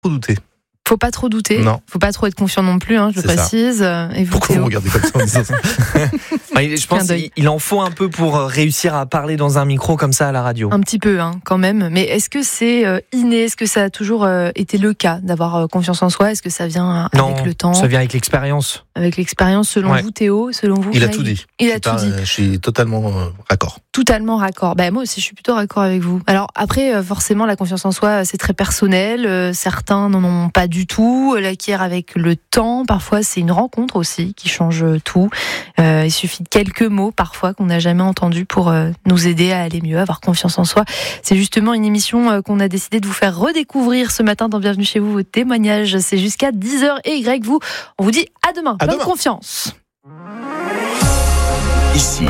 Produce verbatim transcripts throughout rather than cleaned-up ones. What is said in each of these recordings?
trop douter. Faut pas trop douter. Non. Faut pas trop être confiant non plus, hein, je le C'est précise. ça. Et vous, Pourquoi Théo vous regardez comme ça en disant ça? Ouais, je pense qu'il en faut un peu pour réussir à parler dans un micro comme ça à la radio. Un petit peu, hein, quand même. Mais est-ce que c'est euh, inné? Est-ce que ça a toujours euh, été le cas d'avoir euh, confiance en soi? Est-ce que ça vient euh, Non, avec le temps, ça vient avec l'expérience. avec l'expérience? Selon Ouais. vous, Théo, selon vous, Il a Greg? tout dit. Il Je a suis tout pas- dit. Je suis totalement euh, raccord. Totalement raccord. Ben, moi aussi, je suis plutôt raccord avec vous. Alors après, euh, forcément, la confiance en soi, c'est très personnel. Euh, certains n'en ont pas du tout. Elle acquiert avec le temps. Parfois, c'est une rencontre aussi qui change tout. Euh, il suffit de quelques mots, parfois, qu'on n'a jamais entendus pour euh, nous aider à aller mieux, à avoir confiance en soi. C'est justement une émission euh, qu'on a décidé de vous faire redécouvrir ce matin dans Bienvenue chez vous. Vos témoignages, c'est jusqu'à dix heures. Et Greg, vous, on vous dit à demain. À Plein demain. de confiance. Ici,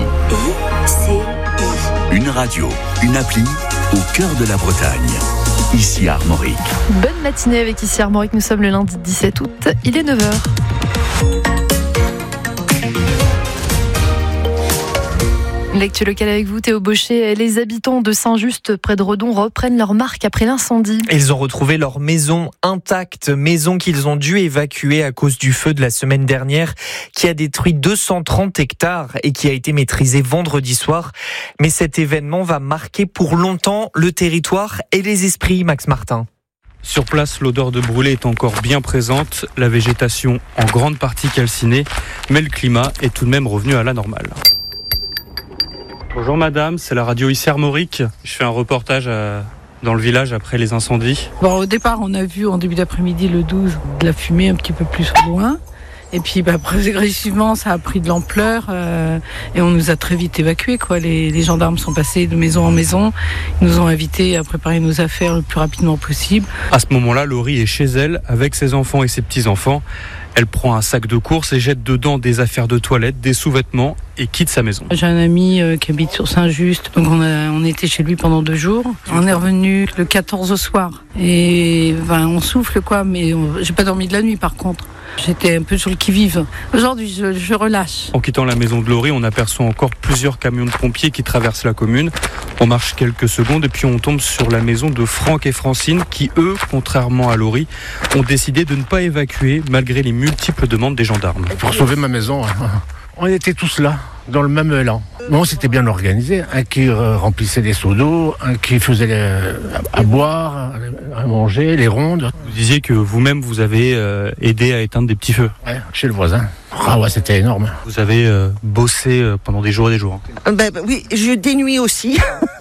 une radio, une appli au cœur de la Bretagne. Ici Armorique. Bonne matinée avec Ici Armorique. Nous sommes le lundi dix-sept août. Il est neuf heures. L'actu locale avec vous, Théo Bauchet. Les habitants de Saint-Just, près de Redon, reprennent leur marque après l'incendie. Ils ont retrouvé leur maison intacte, maison qu'ils ont dû évacuer à cause du feu de la semaine dernière qui a détruit deux cent trente hectares et qui a été maîtrisé vendredi soir. Mais cet événement va marquer pour longtemps le territoire et les esprits, Max Martin. Sur place, l'odeur de brûlé est encore bien présente, la végétation en grande partie calcinée, mais le climat est tout de même revenu à la normale. Bonjour madame, c'est la radio Ici Armorique. Je fais un reportage à- dans le village après les incendies. Bon, au départ, on a vu en début d'après-midi, le douze, de la fumée un petit peu plus au loin. Et puis, bah, progressivement, ça a pris de l'ampleur euh, et on nous a très vite évacués, quoi. Les, les gendarmes sont passés de maison en maison. Ils nous ont invités à préparer nos affaires le plus rapidement possible. À ce moment-là, Laurie est chez elle avec ses enfants et ses petits-enfants. Elle prend un sac de course et jette dedans des affaires de toilette, des sous-vêtements et quitte sa maison. J'ai un ami euh, qui habite sur Saint-Just, donc on a on était chez lui pendant deux jours. On est revenu le quatorze au soir et ben on souffle quoi, mais on- j'ai pas dormi de la nuit par contre. J'étais un peu sur le qui-vive. Aujourd'hui, je, je relâche. En quittant la maison de Laurie, on aperçoit encore plusieurs camions de pompiers qui traversent la commune. On marche quelques secondes et puis on tombe sur la maison de Franck et Francine qui, eux, contrairement à Laurie, ont décidé de ne pas évacuer malgré les multiples demandes des gendarmes. Pour sauver ma maison, on était tous là, dans le même élan. Bon, c'était bien organisé. Un qui euh, remplissait les seaux d'eau, un qui faisait les- à, à boire, à manger, les rondes. Vous disiez que vous-même, vous avez euh, aidé à éteindre des petits feux. Ouais, chez le voisin. Ah ouais, c'était énorme. Vous avez euh, bossé euh, pendant des jours et des jours. Euh, Ben, ben oui, je dénuis aussi.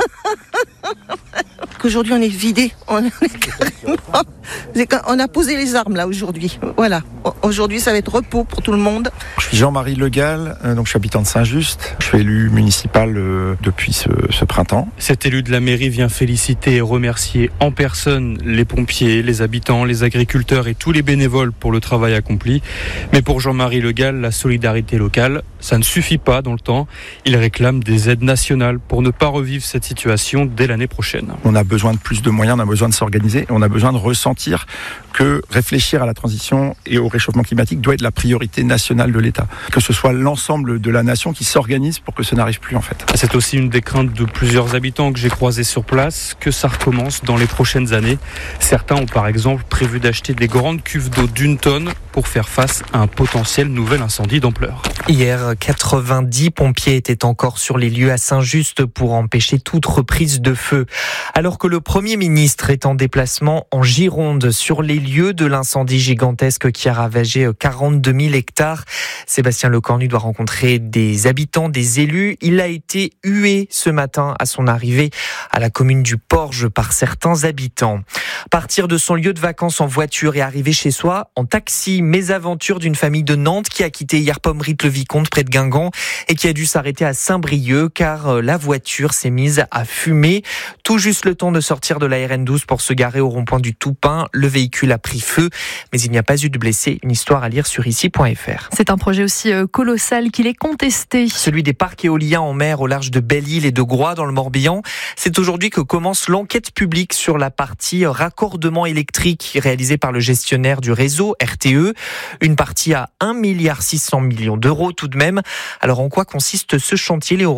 Qu'aujourd'hui on est vidé, on est carrément- c'est quand- on a posé les armes là aujourd'hui. Voilà, aujourd'hui ça va être repos pour tout le monde. Je suis Jean-Marie Legal, euh, donc je suis habitant de Saint-Just. Je suis élu municipal euh, depuis ce, ce printemps. Cet élu de la mairie vient féliciter et remercier en personne les pompiers, les habitants, les agriculteurs et tous les bénévoles pour le travail accompli. Mais pour Jean-Marie Legal, la solidarité locale, ça ne suffit pas dans le temps. Il réclame des aides nationales pour ne pas revivre cette situation dès l'année prochaine. On a besoin de plus de moyens, on a besoin de s'organiser, et on a besoin de ressentir que réfléchir à la transition et au réchauffement climatique doit être la priorité nationale de l'État. Que ce soit l'ensemble de la nation qui s'organise pour que ce n'arrive plus en fait. C'est aussi une des craintes de plusieurs habitants que j'ai croisés sur place, que ça recommence dans les prochaines années. Certains ont par exemple prévu d'acheter des grandes cuves d'eau d'une tonne pour faire face à un potentiel nouvel incendie d'ampleur. Hier, quatre-vingt-dix pompiers étaient encore sur les lieux à Saint-Just pour empêcher toute reprise de feu. Alors que le Premier ministre est en déplacement en Gironde sur les lieux de l'incendie gigantesque qui a ravagé quarante-deux mille hectares, Sébastien Lecornu doit rencontrer des habitants, des élus. Il a été hué ce matin à son arrivée à la commune du Porge par certains habitants. Partir de son lieu de vacances en voiture et arriver chez soi en taxi, mésaventure d'une famille de Nantes qui a quitté hier Pommery-le-Vicomte près de Guingamp et qui a dû s'arrêter à Saint-Brieuc car la voiture s'est mise à fumer. Tout juste le temps de sortir de la R N douze pour se garer au rond-point du Toupin. Le véhicule a pris feu, mais il n'y a pas eu de blessés. Une histoire à lire sur ici point f r. C'est un projet aussi euh, colossal qu'il est contesté. Celui des parcs éoliens en mer au large de Belle-Île et de Groix dans le Morbihan. C'est aujourd'hui que commence l'enquête publique sur la partie raccordement électrique réalisée par le gestionnaire du réseau R T E. Une partie à un milliard six cents millions d'euros tout de même. Alors en quoi consiste ce chantier, Léo Rosé ?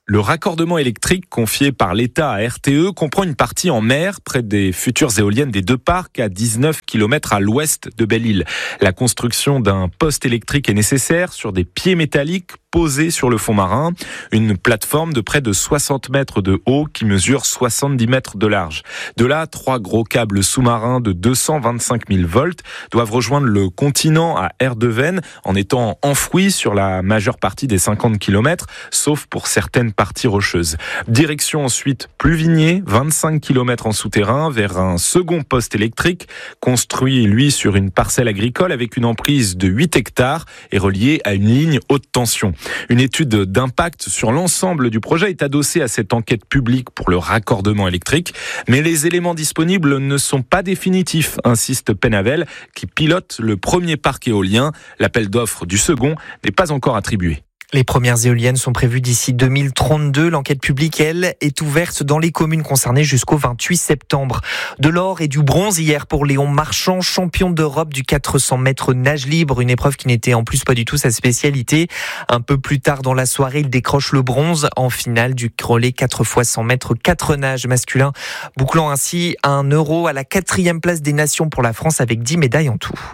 Le raccordement électrique confié par l'État à R T E comprend une partie en mer, près des futures éoliennes des deux parcs, à dix-neuf kilomètres à l'ouest de Belle-Île. La construction d'un poste électrique est nécessaire sur des pieds métalliques posés sur le fond marin. Une plateforme de près de soixante mètres de haut qui mesure soixante-dix mètres de large. De là, trois gros câbles sous-marins de deux cent vingt-cinq mille volts doivent rejoindre le continent à Erdeven en étant enfouis sur la majeure partie des cinquante kilomètres, sauf pour certaines parties rocheuses. Direction ensuite Pluvigné, vingt-cinq kilomètres en souterrain, vers un second poste électrique, construit lui sur une parcelle agricole avec une emprise de huit hectares et relié à une ligne haute tension. Une étude d'impact sur l'ensemble du projet est adossée à cette enquête publique pour le raccordement électrique, mais les éléments disponibles ne sont pas définitifs, insiste Penavel, qui pilote le premier parc éolien. L'appel d'offres du second n'est pas encore attribué. Les premières éoliennes sont prévues d'ici deux mille trente-deux. L'enquête publique, elle, est ouverte dans les communes concernées jusqu'au vingt-huit septembre. De l'or et du bronze hier pour Léon Marchand, champion d'Europe du quatre cents mètres nage libre, une épreuve qui n'était en plus pas du tout sa spécialité. Un peu plus tard dans la soirée, il décroche le bronze en finale du relais quatre fois cent mètres quatre nages masculin, bouclant ainsi un euro à la quatrième place des nations pour la France avec dix médailles en tout.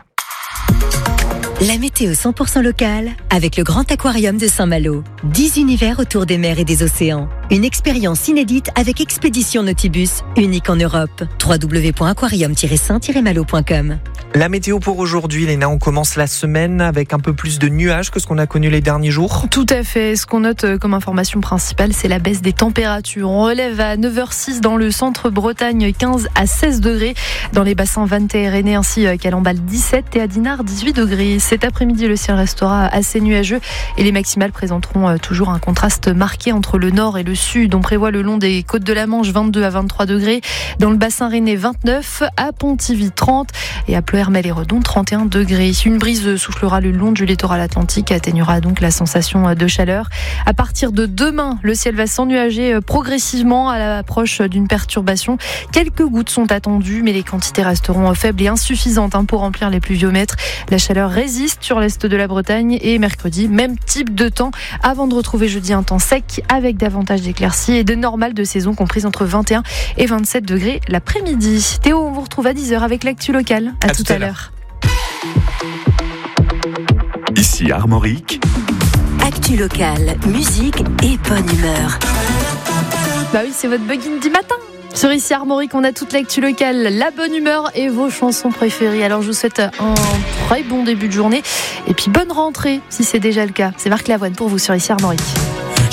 La météo cent pour cent locale avec le Grand Aquarium de Saint-Malo. dix univers autour des mers et des océans. Une expérience inédite avec Expédition Nautibus, unique en Europe. w w w point aquarium tiret saint tiret malo point com. La météo pour aujourd'hui, Léna, on commence la semaine avec un peu plus de nuages que ce qu'on a connu les derniers jours. Tout à fait. Ce qu'on note comme information principale, c'est la baisse des températures. On relève à neuf heures six dans le centre Bretagne quinze à seize degrés. Dans les bassins Vantais et Rennais ainsi qu'à Lamballe dix-sept et à Dinard dix-huit degrés. Cet après-midi, le ciel restera assez nuageux et les maximales présenteront toujours un contraste marqué entre le nord et le sud. On prévoit le long des côtes de la Manche vingt-deux à vingt-trois degrés. Dans le bassin rennais vingt-neuf, à Pontivy trente et à Pleuhermel et Redon trente et un degrés. Une brise soufflera le long du littoral atlantique et atténuera donc la sensation de chaleur. À partir de demain, le ciel va s'ennuager progressivement à l'approche d'une perturbation. Quelques gouttes sont attendues, mais les quantités resteront faibles et insuffisantes pour remplir les pluviomètres. La chaleur résiste sur l'est de la Bretagne et mercredi, même type de temps avant de retrouver jeudi un temps sec avec davantage d'éclaircies et de normales de saison comprises entre vingt et un et vingt-sept degrés l'après-midi. Théo, on vous retrouve à dix heures avec l'actu locale. À, à tout, tout à l'heure. Ici Armorique. Actu locale, musique et bonne humeur. Bah oui, c'est votre bugging du matin. Sur Ici Armorique, on a toute l'actu locale, la bonne humeur et vos chansons préférées. Alors je vous souhaite un très bon début de journée et puis bonne rentrée si c'est déjà le cas. C'est Marc Lavoine pour vous sur Ici Armorique.